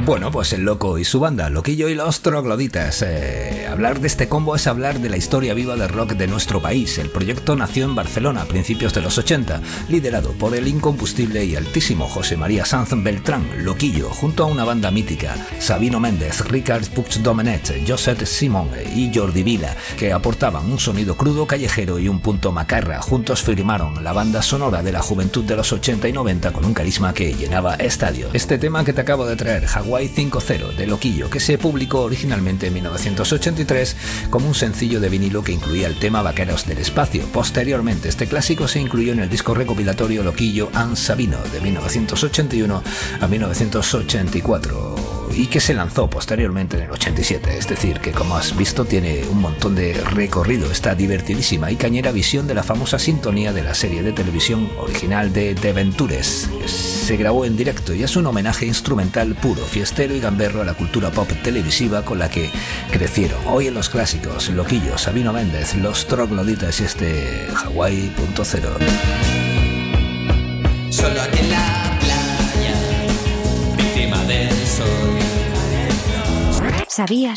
Bueno, pues el Loco y su banda, Loquillo y los Trogloditas. Hablar de este combo es hablar de la historia viva del rock de nuestro país. El proyecto nació en Barcelona a principios de los 80, liderado por el incombustible y altísimo José María Sanz Beltrán, Loquillo, junto a una banda mítica, Sabino Méndez, Ricard Puigdomenech, Josep Simón y Jordi Vila, que aportaban un sonido crudo, callejero y un punto macarra. Juntos firmaron la banda sonora de la juventud de los 80 y 90 con un carisma que llenaba estadios. Este tema que te acabo de traer, Hawái 5-0 de Loquillo, que se publicó originalmente en 1983 como un sencillo de vinilo que incluía el tema Vaqueros del Espacio. Posteriormente este clásico se incluyó en el disco recopilatorio Loquillo and Sabino de 1981 a 1984 y que se lanzó posteriormente en el 87, es decir, que como has visto tiene un montón de recorrido. Esta divertidísima y cañera visión de la famosa sintonía de la serie de televisión original de The Ventures. Se grabó en directo y es un homenaje instrumental puro, fiestero y gamberro a la cultura pop televisiva con la que crecieron. Hoy en los clásicos, Loquillo, Sabino Méndez, Los Trogloditas y este Hawái.0. Solo aquí en la playa, víctima del sol. ¿Sabías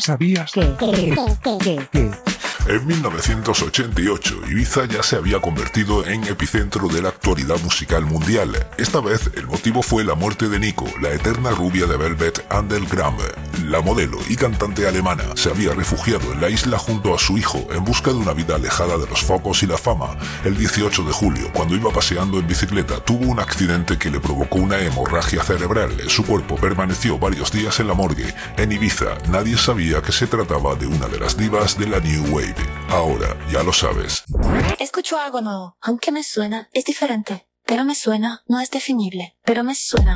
que? En 1988, Ibiza ya se había convertido en epicentro de la actualidad musical mundial. Esta vez, el motivo fue la muerte de Nico, la eterna rubia de Velvet Underground. La modelo y cantante alemana se había refugiado en la isla junto a su hijo en busca de una vida alejada de los focos y la fama. El 18 de julio, cuando iba paseando en bicicleta, tuvo un accidente que le provocó una hemorragia cerebral. Su cuerpo permaneció varios días en la morgue. En Ibiza, nadie sabía que se trataba de una de las divas de la New Wave. Ahora ya lo sabes. Escucho algo nuevo, aunque me suena, es diferente. Pero me suena, no es definible, pero me suena.